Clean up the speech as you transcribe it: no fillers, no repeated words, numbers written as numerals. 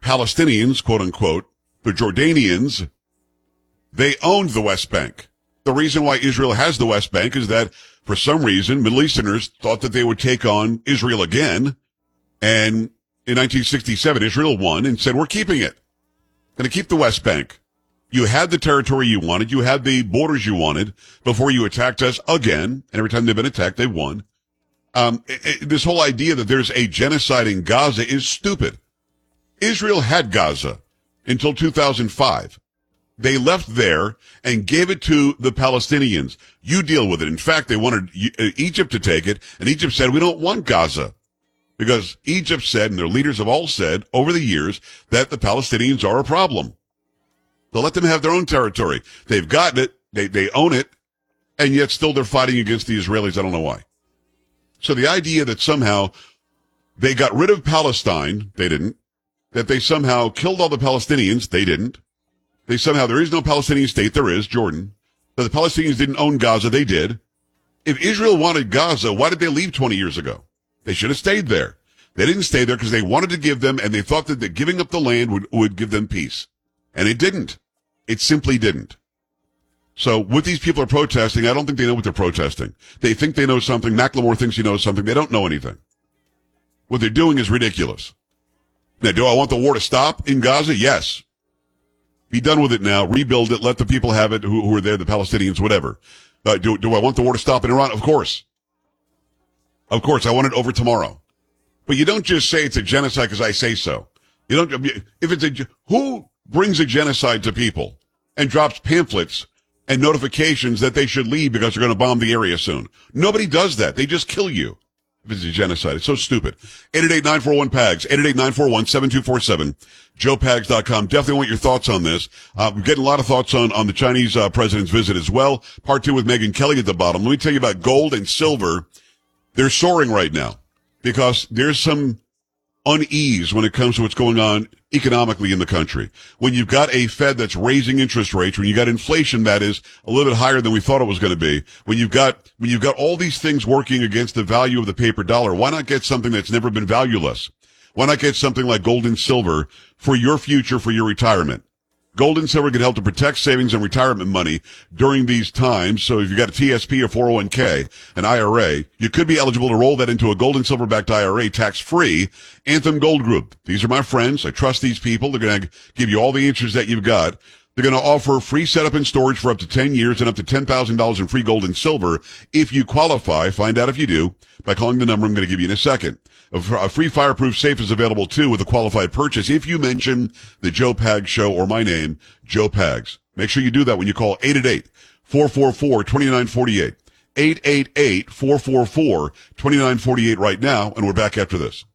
Palestinians, quote unquote, the Jordanians, they owned the West Bank. The reason why Israel has the West Bank is that for some reason, Middle Easterners thought that they would take on Israel again. And in 1967, Israel won and said, we're keeping it. Going to keep the West Bank. You had the territory you wanted. You had the borders you wanted before you attacked us again. And every time they've been attacked, they've won. This whole idea that there's a genocide in Gaza is stupid. Israel had Gaza until 2005. They left there and gave it to the Palestinians. You deal with it. In fact, they wanted Egypt to take it, and Egypt said, we don't want Gaza. Because Egypt said, and their leaders have all said over the years, that the Palestinians are a problem. So let them have their own territory. They've gotten it, they own it, and yet still they're fighting against the Israelis. I don't know why. So the idea that somehow they got rid of Palestine, they didn't. That they somehow killed all the Palestinians, they didn't. They somehow, there is no Palestinian state, there is, Jordan. That the Palestinians didn't own Gaza, they did. If Israel wanted Gaza, why did they leave 20 years ago? They should have stayed there. They didn't stay there because they wanted to give them, and they thought that giving up the land would give them peace. And it didn't. It simply didn't. So what these people are protesting, I don't think they know what they're protesting. They think they know something. Macklemore thinks he knows something. They don't know anything. What they're doing is ridiculous. Now, do I want the war to stop in Gaza? Yes. Be done with it now. Rebuild it. Let the people have it who are there, the Palestinians, whatever. Do I want the war to stop in Iran? Of course. Of course. I want it over tomorrow. But you don't just say it's a genocide because I say so. You don't, if it's who brings a genocide to people and drops pamphlets and notifications that they should leave because they're going to bomb the area soon? Nobody does that. They just kill you. If it's a genocide. It's so stupid. 888-941-PAGS, 888-941-7247, joepags.com. Definitely want your thoughts on this. We're getting a lot of thoughts on the Chinese president's visit as well. Part 2 with Megyn Kelly at the bottom. Let me tell you about gold and silver. They're soaring right now because there's some unease when it comes to what's going on economically in the country. When you've got a Fed that's raising interest rates, when you got inflation that is a little bit higher than we thought it was going to be, when you've got all these things working against the value of the paper dollar, why not get something that's never been valueless? Why not get something like gold and silver for your future, for your retirement? Gold and silver can help to protect savings and retirement money during these times. So if you've got a TSP or 401k, an IRA, you could be eligible to roll that into a gold and silver backed IRA tax-free. Anthem Gold Group. These are my friends. I trust these people. They're going to give you all the answers that you've got. They're going to offer free setup and storage for up to 10 years and up to $10,000 in free gold and silver if you qualify. Find out if you do by calling the number I'm going to give you in a second. A free fireproof safe is available, too, with a qualified purchase if you mention the Joe Pags Show or my name, Joe Pags. Make sure you do that when you call 888-444-2948. 888-444-2948 right now, and we're back after this.